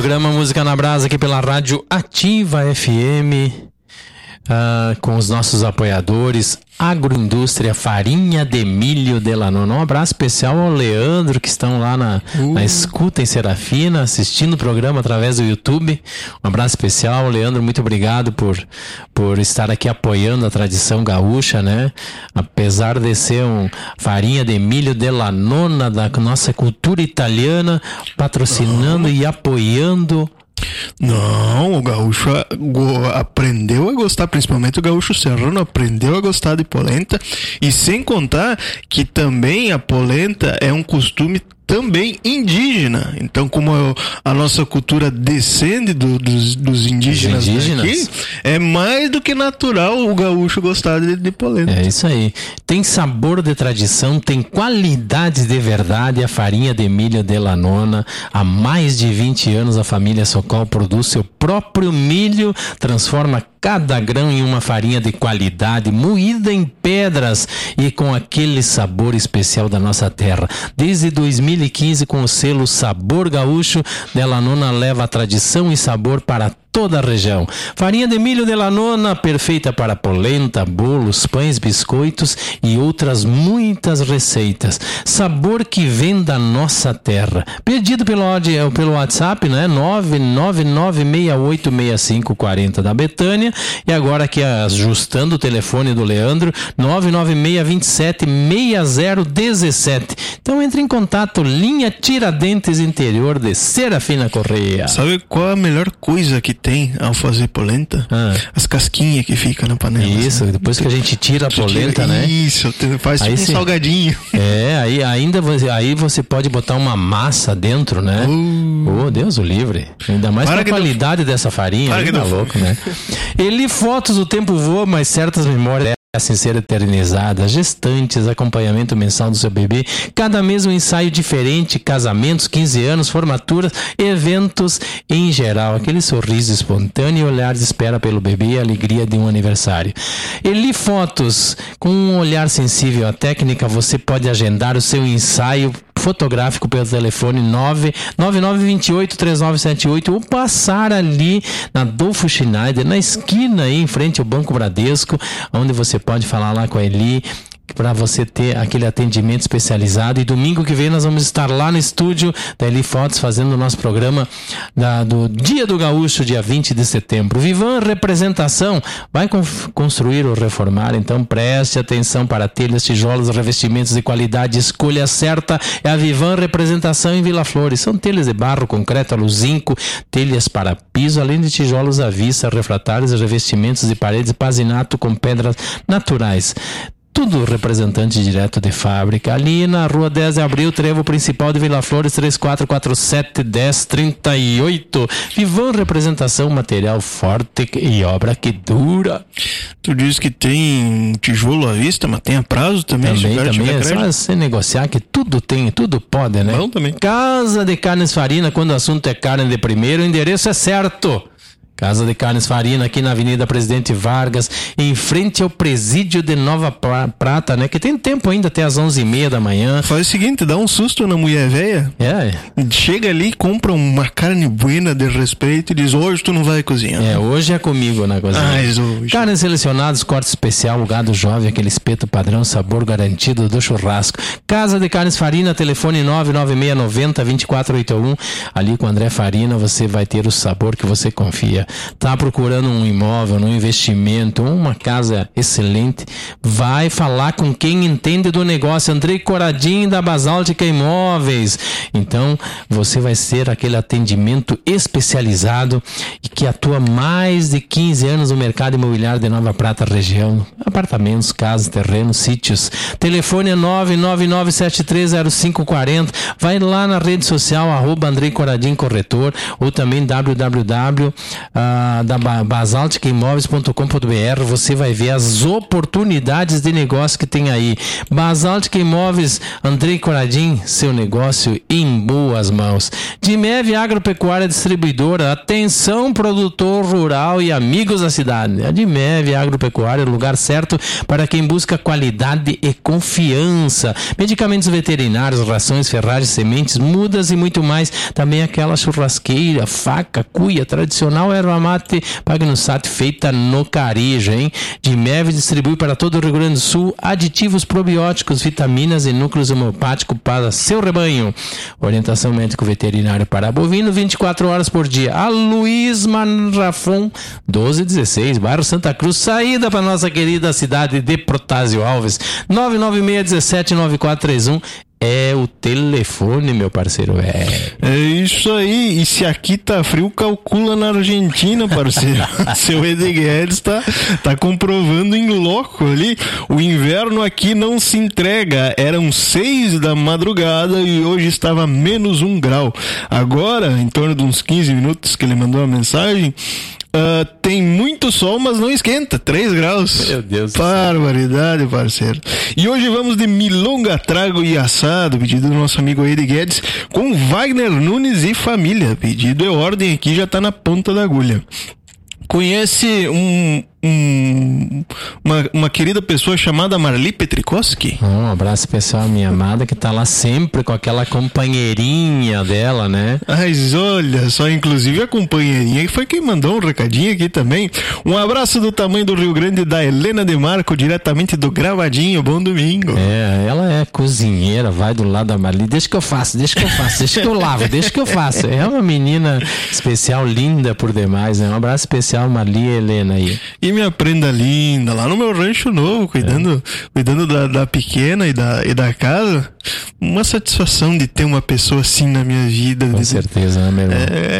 Programa Música na Brasa aqui pela Rádio Ativa FM, com os nossos apoiadores, Agroindústria Farinha de Milho Delanona. Um abraço especial ao Leandro, que estão lá na escuta em Serafina, assistindo o programa através do YouTube. Um abraço especial, Leandro, muito obrigado por estar aqui apoiando a tradição gaúcha, né? Apesar de ser farinha de milho Delanona, da nossa cultura italiana, patrocinando e apoiando. Não, o gaúcho aprendeu a gostar, principalmente o gaúcho serrano aprendeu a gostar de polenta, e sem contar que também a polenta é um costume também indígena. Então, como a nossa cultura descende dos indígenas daqui, é mais do que natural o gaúcho gostar de polenta. É isso aí. Tem sabor de tradição, tem qualidade de verdade. A farinha de milho Delanona. Há mais de 20 anos a família Sokol produz seu próprio milho, transforma cada grão em uma farinha de qualidade, moída em pedras e com aquele sabor especial da nossa terra. Desde 2015, com o selo Sabor Gaúcho, Delanona leva a tradição e sabor para toda a região. Farinha de milho Delanona, perfeita para polenta, bolos, pães, biscoitos e outras muitas receitas. Sabor que vem da nossa terra. Pedido pelo WhatsApp, né? 999686540 da Betânia. E agora aqui ajustando o telefone do Leandro, 996276017. Então entre em contato, linha Tiradentes Interior de Serafina Correia. Sabe qual é a melhor coisa que tem ao fazer polenta? As casquinhas que ficam na panela. Isso, assim. Depois que a gente tira a polenta, né? Isso, faz tipo um salgadinho. Aí você pode botar uma massa dentro, né? Oh, Deus o livre. Ainda mais com a qualidade dessa farinha. Aí tá louco, né? Eli Fotos, o tempo voa, mas certas memórias assim ser eternizadas, gestantes, acompanhamento mensal do seu bebê, cada mês um ensaio diferente, casamentos, 15 anos, formaturas, eventos em geral, aquele sorriso espontâneo e olhar de espera pelo bebê e a alegria de um aniversário. Eli Fotos, com um olhar sensível à técnica, você pode agendar o seu ensaio fotográfico pelo telefone 999283978 ou passar ali na Adolfo Schneider, na esquina aí, em frente ao Banco Bradesco, onde você pode falar lá com a Eli, para você ter aquele atendimento especializado. E domingo que vem nós vamos estar lá no estúdio da Eli Fotos fazendo o nosso programa do Dia do Gaúcho, dia 20 de setembro. Vivan Representação vai construir ou reformar, então preste atenção para telhas, tijolos, revestimentos de qualidade. Escolha certa é a Vivan Representação em Vila Flores. São telhas de barro, concreto, aluzinco, telhas para piso, além de tijolos à vista, refratários e revestimentos de paredes, pazinato com pedras naturais. Tudo representante direto de fábrica. Ali na rua 10 de abril, trevo principal de Vila Flores, 3447-1038. Vivan Representação, material forte e obra que dura. Tu diz que tem tijolo à vista, mas tem a prazo também. Também é só você negociar que tudo tem, tudo pode, né? Bom também. Casa de Carnes Farina, quando o assunto é carne de primeiro, o endereço é certo. Casa de Carnes Farina, aqui na Avenida Presidente Vargas, em frente ao Presídio de Nova Prata, né? Que tem tempo ainda até às 11h30 da manhã. Faz o seguinte, dá um susto na mulher velha. Chega ali, compra uma carne buena de respeito e diz, hoje tu não vai cozinhar. Hoje é comigo na cozinha. Carnes selecionadas, corte especial, o gado jovem, aquele espeto padrão, sabor garantido do churrasco. Casa de Carnes Farina, telefone 99690-2481. Ali com o André Farina você vai ter o sabor que você confia. Tá procurando um imóvel, um investimento, uma casa excelente, vai falar com quem entende do negócio. Andrei Coradinho, da Basáltica Imóveis. Então você vai ser aquele atendimento especializado e que atua mais de 15 anos no mercado imobiliário de Nova Prata região, apartamentos, casas, terrenos, sítios. Telefone é 999730540. Vai lá na rede social @Andrei Coradinho Corretor, ou também www da basalticaimóveis.com.br, você vai ver as oportunidades de negócio que tem aí. Basáltica Imóveis, Andrei Coradim, seu negócio em boas mãos. Dimev Agropecuária Distribuidora, atenção produtor rural e amigos da cidade. A Dimev Agropecuária, lugar certo para quem busca qualidade e confiança. Medicamentos veterinários, rações, ferragens, sementes, mudas e muito mais. Também aquela churrasqueira, faca, cuia, tradicional erva mate Pagnussat feita no Carejo, hein? Dimev distribui para todo o Rio Grande do Sul aditivos probióticos, vitaminas e núcleos homeopáticos para seu rebanho. Orientação médico veterinário para bovino 24 horas por dia. A Luiz Manrafon 1216, bairro Santa Cruz, saída para nossa querida cidade de Protásio Alves. 996179431 é o telefone, meu parceiro. É isso aí. E se aqui tá frio, calcula na Argentina, parceiro. Seu Edi Guedes tá comprovando em loco ali. O inverno aqui não se entrega. Eram 6 da madrugada e hoje estava menos 1 grau. Agora, em torno de uns 15 minutos que ele mandou a mensagem, tem muito sol, mas não esquenta. 3 graus. Meu Deus. Barbaridade, parceiro. E hoje vamos de milonga, trago e assado, pedido do nosso amigo Edi Guedes, com Wagner Nunes e família. Pedido é ordem aqui, já tá na ponta da agulha. Conhece uma querida pessoa chamada Marli Petrikowski? Um abraço especial à minha amada, que tá lá sempre com aquela companheirinha dela, né? Mas olha só, inclusive a companheirinha foi quem mandou um recadinho aqui também. Um abraço do tamanho do Rio Grande, da Helena de Marco, diretamente do Gravadinho. Bom domingo. Ela é cozinheira, vai do lado da Marli. Deixa que eu faço, deixa que eu lavo, deixa que eu faço. É uma menina especial, linda por demais, né? Um abraço especial, Marli e Helena aí. E minha prenda linda, lá no meu rancho novo, cuidando da pequena e da casa. Uma satisfação de ter uma pessoa assim na minha vida. Com certeza, né, meu irmão?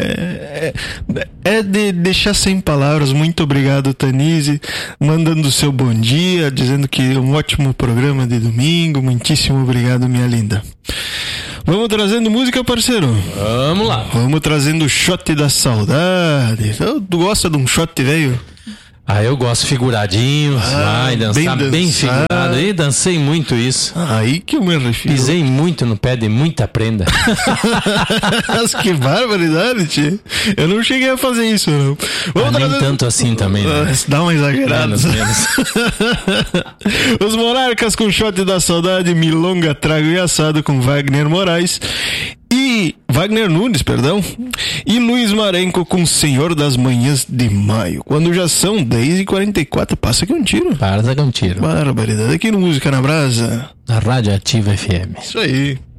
É de deixar sem palavras. Muito obrigado, Tanise, mandando o seu bom dia, dizendo que é um ótimo programa de domingo. Muitíssimo obrigado, minha linda. Vamos trazendo música, parceiro? Vamos lá. Vamos trazendo o shot da saudade. Tu gosta de um shot, velho? Eu gosto figuradinho, vai dançar bem figurado. E dancei muito isso. Aí que eu me refiro. Pisei muito no pé de muita prenda. Que barbaridade, tio. Eu não cheguei a fazer isso, não. Nem tanto assim também, né? Dá uma exagerada. Menos. Os Monarcas com shot da saudade, milonga, trago e assado com Wagner Moraes. Wagner Nunes, perdão, e Luiz Marenco com Senhor das Manhãs de Maio, quando já são 10h44, passa aqui um tiro. Barbaridade, aqui no Música na Brasa, na Rádio Ativa FM. Isso aí.